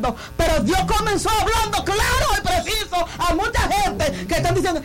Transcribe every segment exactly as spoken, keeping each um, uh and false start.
hablando, pero Dios comenzó hablando claro y preciso a mucha gente que están diciendo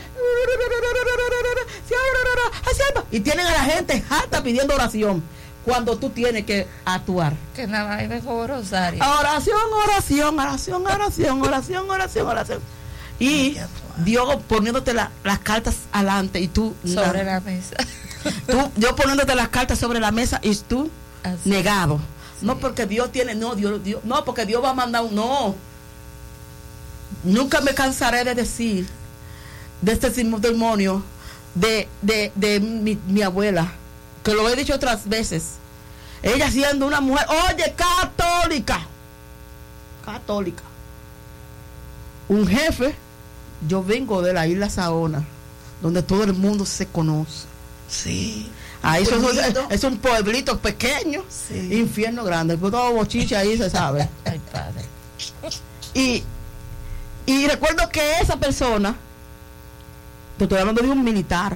y tienen a la gente harta pidiendo oración cuando tú tienes que actuar. Que nada más dejó rosario. Oración, oración, oración, oración, oración, oración, oración. Y Dios poniéndote la, las cartas adelante y tú sobre la, la mesa. Tú, Dios poniéndote las cartas sobre la mesa y tú Así. negado. Sí. No porque Dios tiene, no, Dios, Dios, no, porque Dios va a mandar un no. Nunca me cansaré de decir de este testimonio de, de, de mi, mi abuela, que lo he dicho otras veces. Ella siendo una mujer, oye, católica, católica. Un jefe, yo vengo de la isla Saona, donde todo el mundo se conoce. Sí. Ahí eso, es, es un pueblito pequeño, sí. Infierno grande, pues todo bochiche ahí se sabe. Ay, padre. Y, y recuerdo que esa persona, te estoy hablando de un militar,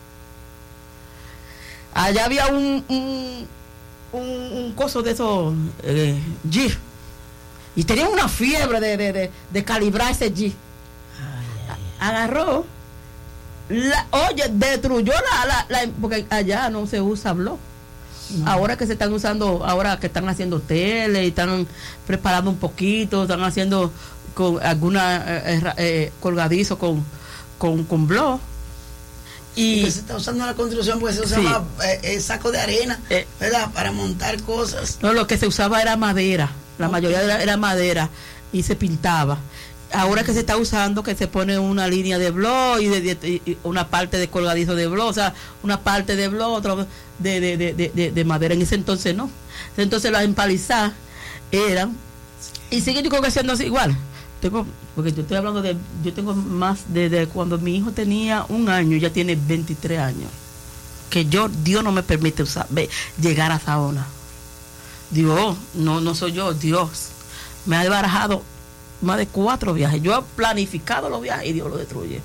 allá había un un, un, un coso de esos eh, G, y tenía una fiebre de, de, de, de calibrar ese G. Ay, ay, ay. Agarró La, oye, destruyó la, la, la, porque allá no se usa blog. No. Ahora que se están usando, ahora que están haciendo tele y están preparando un poquito, están haciendo con alguna eh, eh, colgadizo con con, con blog. Y sí, se está usando la construcción porque se usaba sí. eh, eh, saco de arena, eh, ¿verdad? Para montar cosas. No, lo que se usaba era madera, la okay. mayoría era, era madera y se pintaba. Ahora que se está usando, que se pone una línea de blog y, de, de, y una parte de colgadizo de blog, o sea, una parte de blog, otra de, de, de, de, de madera. En ese entonces no. Entonces las empalizadas eran, y siguen yo creo que siendo así igual. Tengo, porque yo estoy hablando de, yo tengo más desde de cuando mi hijo tenía un año, ya tiene veintitrés años. Que yo, Dios no me permite usar, ve, llegar a Saona. Dios, no, no soy yo, Dios. Me ha barajado más de cuatro viajes. Yo he planificado los viajes y Dios lo destruye.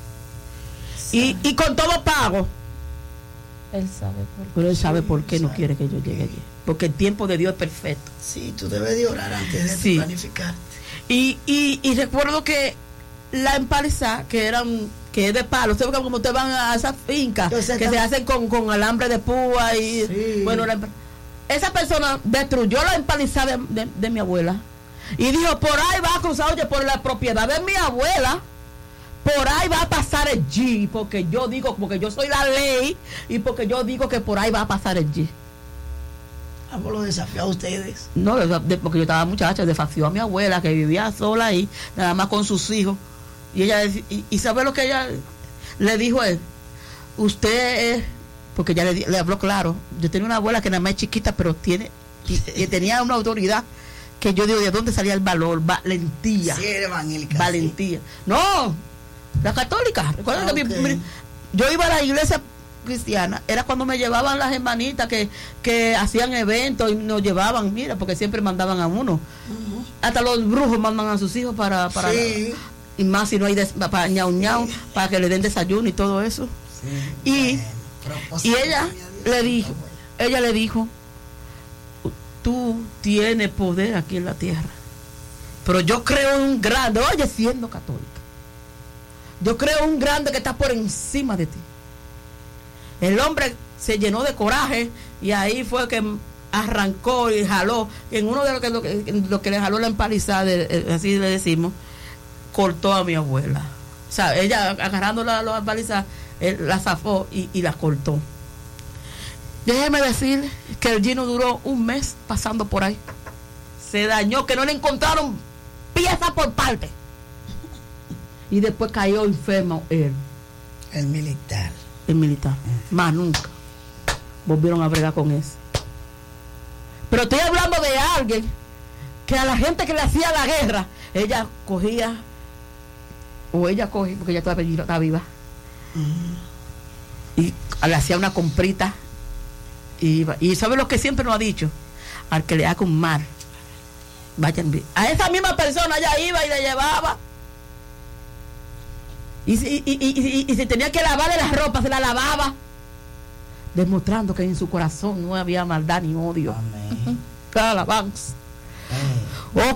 Sí. Y, y con todo pago. Él sabe por qué. Pero él sabe por qué no quiere que yo llegue allí. Porque el tiempo de Dios es perfecto. Sí, tú debes de orar antes de sí. planificar. Y, y, y recuerdo que la empalizada, que eran, que es de palo, ustedes como ustedes van a esas fincas que está... se hacen con, con alambre de púa y sí. bueno, la, esa persona destruyó la empalizada de, de, de mi abuela. Y dijo, por ahí va a cruzar, oye, por la propiedad de mi abuela, por ahí va a pasar el G, porque yo digo, porque yo soy la ley, y porque yo digo que por ahí va a pasar el G. ¿Cómo lo desafió a ustedes? No, de, porque yo estaba muchacha, desafió a mi abuela, que vivía sola ahí, nada más con sus hijos. Y ella, y, y ¿sabe lo que ella le dijo a él? Usted es, porque ella le, le habló claro, yo tenía una abuela que nada más es chiquita, pero tiene, y, y tenía una autoridad, que yo digo, ¿de dónde salía el valor? Valentía. Sí, evangélica. Valentía. Sí. No, la católica. Recuerda okay. que mi, mi, yo iba a la iglesia cristiana, era cuando me llevaban las hermanitas que, que hacían eventos y nos llevaban, mira, porque siempre mandaban a uno. Uh-huh. Hasta los brujos mandan a sus hijos para, para sí. la, y más si no hay des, para ñau ñau, sí. para que le den desayuno y todo eso. Sí. Y, bueno, y ella le dijo, ella le dijo, tú tienes poder aquí en la tierra, pero yo creo en un grande, oye, siendo católica, yo creo en un grande que está por encima de ti. El hombre se llenó de coraje y ahí fue que arrancó y jaló, en uno de los que, lo que, lo que le jaló la empalizada, así le decimos, cortó a mi abuela. O sea, ella agarrando la, la empalizada, la zafó y, y la cortó. Déjeme decir que el Gino duró un mes pasando por ahí. Se dañó, que no le encontraron pieza por parte. Y después cayó enfermo él. El militar. El militar. Más nunca volvieron a bregar con eso. Pero estoy hablando de alguien que a la gente que le hacía la guerra, ella cogía, o ella cogía, porque ella todavía está viva, uh-huh. y le hacía una comprita. Y, y sabe lo que siempre nos ha dicho, al que le haga un mal, vayan bien. A esa misma persona ella iba y le llevaba. Y si, y, y, y, y, y si tenía que lavarle las ropas, se la lavaba, demostrando que en su corazón no había maldad ni odio. Amén. Alabanza.